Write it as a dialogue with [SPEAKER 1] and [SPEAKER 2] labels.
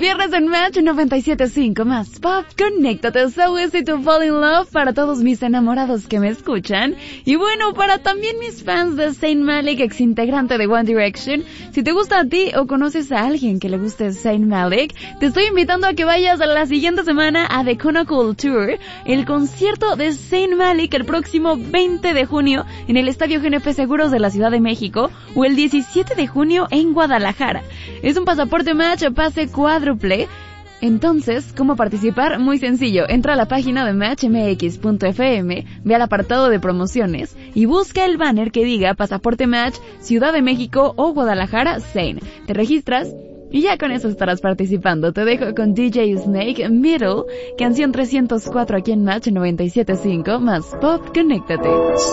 [SPEAKER 1] viernes en Match 97.5 más Pop. Conéctate, So Easy to Fall in Love para todos mis enamorados que me escuchan. Y bueno, para también mis fans de Zayn Malik, ex integrante de One Direction. Si te gusta a ti o conoces a alguien que le guste Zayn Malik, te estoy invitando a que vayas la siguiente semana a The Conocool Tour, el concierto de Zayn Malik el próximo 20 de junio en el Estadio GNP Seguros de la Ciudad de México o el 17 de junio en Guadalajara. Es un pasaporte Match, pase cuádruple. Entonces, ¿cómo participar? Muy sencillo, entra a la página de matchmx.fm, ve al apartado de promociones y busca el banner que diga Pasaporte Match, Ciudad de México o Guadalajara, Zayn. Te registras y ya con eso estarás participando. Te dejo con DJ Snake, Middle, canción 304 aquí en Match 97.5 más Pop. Conéctate.